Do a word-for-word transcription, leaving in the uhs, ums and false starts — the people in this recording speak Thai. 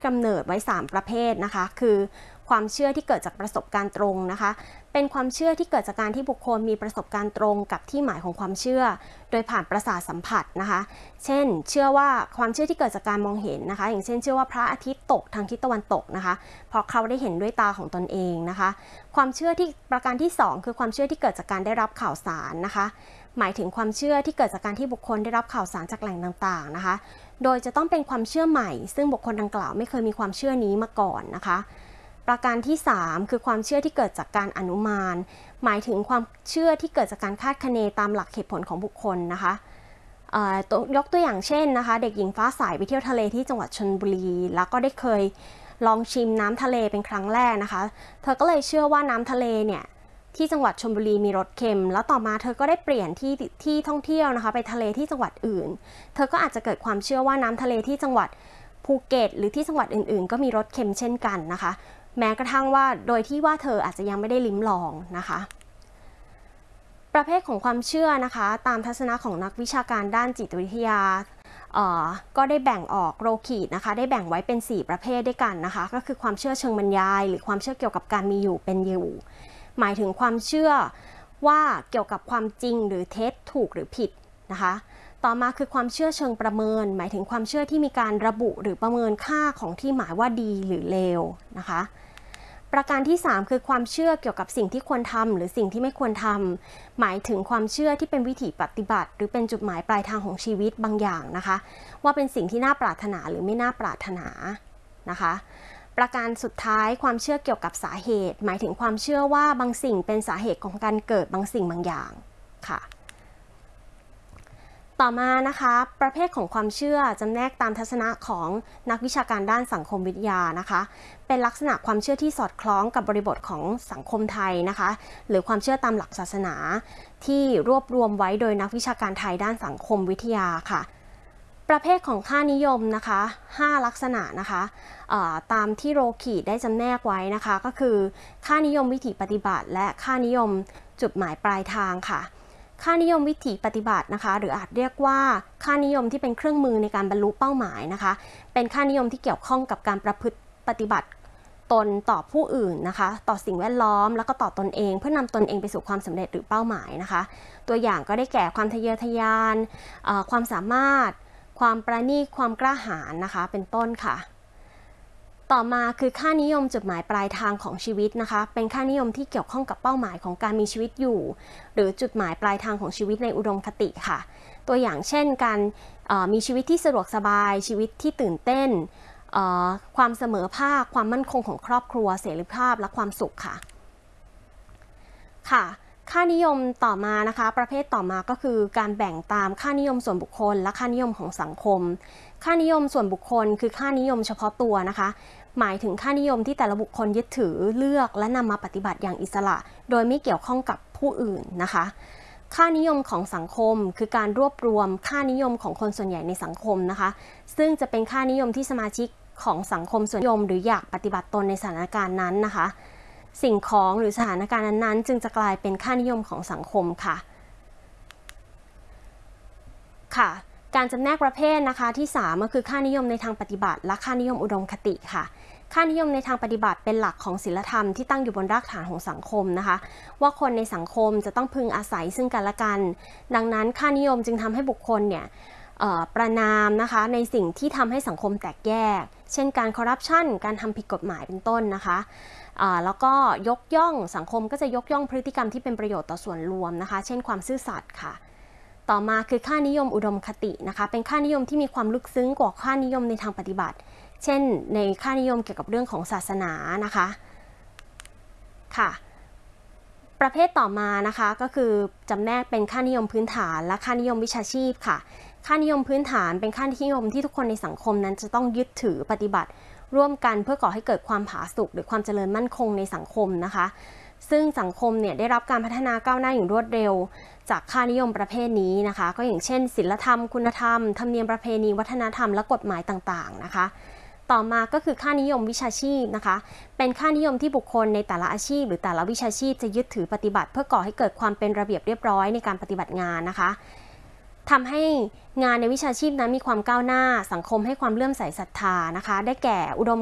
กำเนิดไว้สามประเภทนะคะคือความเชื่อที่เกิดจากประสบการณ์ตรงนะคะเป็นความเชื่อที่เกิดจากการที่บุคคลมีประสบการณ์ตรงกับที่หมายของความเชื่อโดยผ่านประสาทสัมผัสนะคะเช่นเชื่อว่าความเชื่อที่เกิดจากการมองเห็นนะคะอย่างเช่นเชื่อว่าพระอาทิตย์ตกทางทิศตะวันตกนะคะเพราะเขาได้เห็นด้วยตาของตนเองนะคะความเชื่อที่ประการที่สองคือความเชื่อที่เกิดจากการได้รับข่าวสารนะคะหมายถึงความเชื่อที่เกิดจากการที่บุคคลได้รับข่าวสารจากแหล่งต่างๆนะคะโดยจะต้องเป็นความเชื่อใหม่ซึ่งบุคคลดังกล่าวไม่เคยมีความเชื่อนี้มาก่อนนะคะประการที่สามคือความเชื่อที่เกิดจากการอนุมานหมายถึงความเชื่อที่เกิดจากการคาดคะเนตามหลักเหตุผลของบุคคลนะคะยกตัวอย่างเช่นนะคะเด็กหญิงฟ้าใสไปเที่ยวทะเลที่จังหวัดชลบุรีแล้วก็ได้เคยลองชิมน้ำทะเลเป็นครั้งแรกนะคะเธอก็เลยเชื่อว่าน้ำทะเลเนี่ยที่จังหวัดชลบุรีมีรสเค็มแล้วต่อมาเธอก็ได้เปลี่ยนที่ที่ท่องเที่ยวนะคะไปทะเลที่จังหวัดอื่นเธอก็อาจจะเกิดความเชื่อว่าน้ำทะเลที่จังหวัดภูเก็ตหรือที่จังหวัดอื่นๆก็มีรสเค็มเช่นกันนะคะแม้กระทั่งว่าโดยที่ว่าเธออาจจะยังไม่ได้ลิ้มลองนะคะประเภทของความเชื่อนะคะตามทัศนะของนักวิชาการด้านจิตวิทยาก็ได้แบ่งออกโรคีดนะคะได้แบ่งไว้เป็นสี่ประเภทด้วยกันนะคะก็คือความเชื่อเชิงบรรยายหรือความเชื่อเกี่ยวกับการมีอยู่เป็นอยู่หมายถึงความเชื่อว่าเกี่ยวกับความจริงหรือเท็จถูกหรือผิดนะคะต่อมาคือความเชื่อเชิงประเมินหมายถึงความเชื่อที่มีการระบุหรือประเมินค่าของที่หมายว่าดีหรือเลวนะคะประการที่สามคือความเชื่อเกี่ยวกับสิ่งที่ควรทำหรือสิ่งที่ไม่ควรทำหมายถึงความเชื่อที่เป็นวิถีปฏิบัติหรือเป็นจุดหมายปลายทางของชีวิตบางอย่างนะคะว่าเป็นสิ่งที่น่าปรารถนาหรือไม่น่าปรารถนานะคะประการสุดท้ายความเชื่อเกี่ยวกับสาเหตุหมายถึงความเชื่อว่าบางสิ่งเป็นสาเหตุของการเกิดบางสิ่งบางอย่างค่ะต่อมานะคะประเภทของความเชื่อจำแนกตามทัศนะของนักวิชาการด้านสังคมวิทยานะคะเป็นลักษณะความเชื่อที่สอดคล้องกับบริบทของสังคมไทยนะคะหรือความเชื่อตามหลักศาสนาที่รวบรวมไว้โดยนักวิชาการไทยด้านสังคมวิทยาค่ะประเภทของค่านิยมนะคะห้าลักษณะนะคะตามที่โรคีดได้จำแนกไว้นะคะก็คือค่านิยมวิถีปฏิบัติและค่านิยมจุดหมายปลายทางค่ะค่านิยมวิถีปฏิบัตินะคะหรืออาจเรียกว่าค่านิยมที่เป็นเครื่องมือในการบรรลุเป้าหมายนะคะเป็นค่านิยมที่เกี่ยวข้องกับการประพฤติปฏิบัติตนต่อผู้อื่นนะคะต่อสิ่งแวดล้อมแล้วก็ต่อตนเองเพื่อนำตนเองไปสู่ความสำเร็จหรือเป้าหมายนะคะตัวอย่างก็ได้แก่ความทะเยอทะยานความสามารถความประณีตความกล้าหาญนะคะเป็นต้นค่ะต่อมาคือค่านิยมจุดหมายปลายทางของชีวิตนะคะเป็นค่านิยมที่เกี่ยวข้องกับเป้าหมายของการมีชีวิตอยู่หรือจุดหมายปลายทางของชีวิตในอุดมคติค่ะตัวอย่างเช่นการมีชีวิตที่สะดวกสบายชีวิตที่ตื่นเต้นความเสมอภาคความมั่นคงของครอบครัวเสรีภาพและความสุขค่ะค่ะค่านิยมต่อมานะคะประเภทต่อมาก็คือการแบ่งตามค่านิยมส่วนบุคคลและค่านิยมของสังคมค่านิยมส่วนบุคคลคือค่านิยมเฉพาะตัวนะคะหมายถึงค่านิยมที่แต่ละบุคคลยึดถือเลือกและนำมาปฏิบัติอย่างอิสระโดยไม่เกี่ยวข้องกับผู้อื่นนะคะค่านิยมของสังคมคือการรวบรวมค่านิยมของคนส่วนใหญ่ในสังคมนะคะซึ่งจะเป็นค่านิยมที่สมาชิกของสังคมส่วนนิยมหรืออยากปฏิบัติตนในสถานการณ์นั้นนะคะสิ่งของหรือสถานการณ์นั้นๆจึงจะกลายเป็นค่านิยมของสังคมค่ะค่ะการจำแนกประเภทนะคะที่สามก็คือค่านิยมในทางปฏิบัติและค่านิยมอุดมคติค่ะค่านิยมในทางปฏิบัติเป็นหลักของศีลธรรมที่ตั้งอยู่บนรากฐานของสังคมนะคะว่าคนในสังคมจะต้องพึงอาศัยซึ่งกันและกันดังนั้นค่านิยมจึงทำให้บุคคลเนี่ยประณามนะคะในสิ่งที่ทำให้สังคมแตกแยกเช่นการคอร์รัปชันการทำผิดกฎหมายเป็นต้นนะคะแล้วก็ยกย่องสังคมก็จะยกย่องพฤติกรรมที่เป็นประโยชน์ต่อส่วนรวมนะคะเช่นความซื่อสัตย์ค่ะต่อมาคือค่านิยมอุดมคตินะคะเป็นค่านิยมที่มีความลึกซึ้งกว่าค่านิยมในทางปฏิบัติเช่นในค่านิยมเกี่ยวกับเรื่องของศาสนานะคะค่ะประเภทต่อมานะคะก็คือจำแนกเป็นค่านิยมพื้นฐานและค่านิยมวิชาชีพค่ะค่านิยมพื้นฐานเป็นค่านิยมที่ทุกคนในสังคมนั้นจะต้องยึดถือปฏิบัติร่วมกันเพื่อก่อให้เกิดความผาสุกหรือความเจริญมั่นคงในสังคมนะคะซึ่งสังคมเนี่ยได้รับการพัฒนาก้าวหน้าอย่างรวดเร็วจากค่านิยมประเภทนี้นะคะก็อย่างเช่นศีลธรรมคุณธรรมธรรมเนียมประเพณีวัฒนธรรมและกฎหมายต่างๆนะคะต่อมาก็คือค่านิยมวิชาชีพนะคะเป็นค่านิยมที่บุคคลในแต่ละอาชีพหรือแต่ละวิชาชีพจะยึดถือปฏิบัติเพื่อก่อให้เกิดความเป็นระเบียบเรียบร้อยในการปฏิบัติงานนะคะทำให้งานในวิชาชีพนั้นมีความก้าวหน้าสังคมให้ความเลื่อมใสศรัทธานะคะได้แก่อุดม